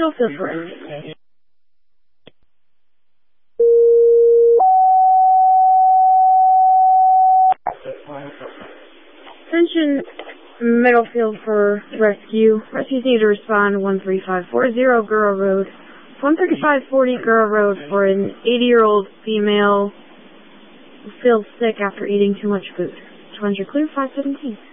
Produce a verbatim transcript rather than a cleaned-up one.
middle field for rescue. Attention, middle field for rescue. Rescues need to respond one three five four zero Gura Road, one thirty-five forty Gura Road for an eighty-year-old female who feels sick after eating too much food. two hundred clear, five seventeen.